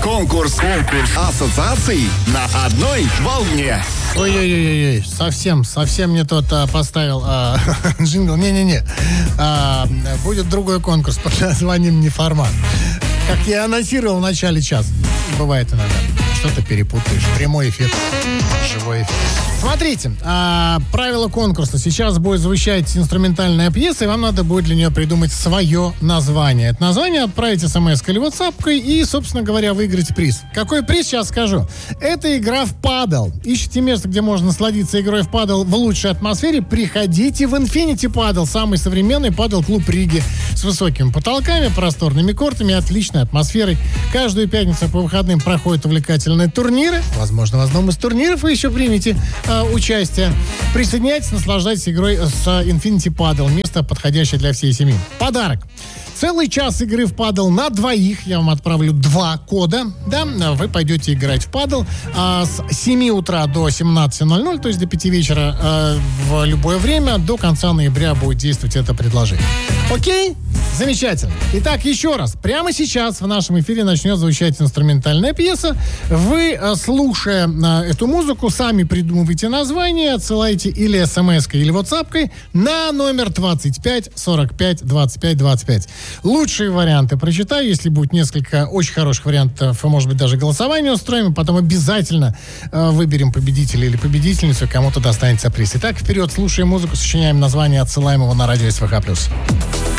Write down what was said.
Конкурс ассоциаций на одной волне. Ой-ой-ой, совсем не тот поставил джингл. Не-не-не. Будет другой конкурс под названием «Неформат». Как я анонсировал в начале часа. Бывает иногда. Что-то перепутаешь. Прямой эфир. Живой эфир. Смотрите, правила конкурса. Сейчас будет звучать инструментальная пьеса, и вам надо будет для нее придумать свое название. Это название отправить смс-кой или ватсапкой и, собственно говоря, выиграть приз. Какой приз, сейчас скажу. Это игра в падл. Ищите место, где можно насладиться игрой в падл в лучшей атмосфере. Приходите в Infinity Paddle, самый современный падл-клуб Риги с высокими потолками, просторными кортами и отличной атмосферой. Каждую пятницу по выходным проходят увлекательные турниры. Возможно, в одном из турниров вы еще примете участие. Присоединяйтесь, наслаждайтесь игрой с Infinity Paddle. Место, подходящее для всей семьи. Подарок. Целый час игры в падл на двоих. Я вам отправлю 2 кода. Да, вы пойдете играть в падл с 7 утра до 17:00, то есть до 5 вечера в любое время. До конца ноября будет действовать это предложение. Окей? Замечательно. Итак, еще раз. Прямо сейчас в нашем эфире начнет звучать инструментальная пьеса. Вы, слушая эту музыку, сами придумываете название, отсылайте или смс-кой, или ватсапкой на номер 25 45 25 25. Лучшие варианты прочитаю. Если будет несколько очень хороших вариантов, может быть, даже голосование устроим, и потом обязательно выберем победителя или победительницу, кому-то достанется приз. Итак, вперед, слушаем музыку, сочиняем название, отсылаем его на радио СВХ+.